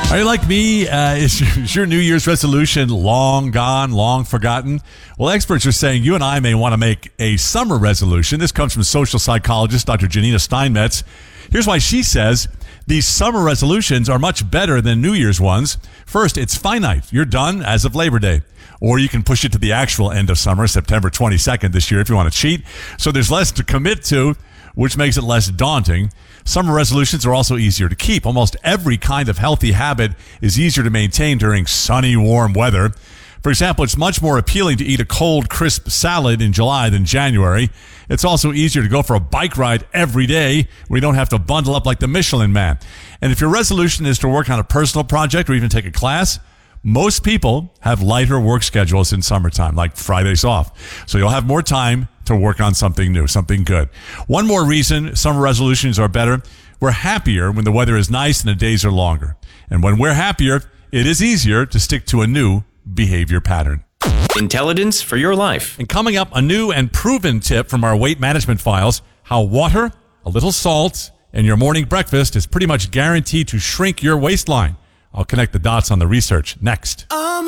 Are you like me? Is your New Year's resolution long gone, long forgotten? Well, experts are saying you and I may want to make a summer resolution. This comes from social psychologist Dr. Janina Steinmetz. Here's why she says these summer resolutions are much better than New Year's ones. First, it's finite. You're done as of Labor Day. Or you can push it to the actual end of summer, September 22nd this year if you want to cheat. So there's less to commit to, which makes it less daunting. Summer resolutions are also easier to keep. Almost every kind of healthy habit is easier to maintain during sunny, warm weather. For example, it's much more appealing to eat a cold, crisp salad in July than January. It's also easier to go for a bike ride every day where you don't have to bundle up like the Michelin Man. And if your resolution is to work on a personal project or even take a class, most people have lighter work schedules in summertime, like Fridays off. So you'll have more time to work on something new, something good. One more reason summer resolutions are better. We're happier when the weather is nice and the days are longer. And when we're happier, it is easier to stick to a new behavior pattern. Intelligence for your life. And coming up, a new and proven tip from our weight management files, how water, a little salt, and your morning breakfast is pretty much guaranteed to shrink your waistline. I'll connect the dots on the research next.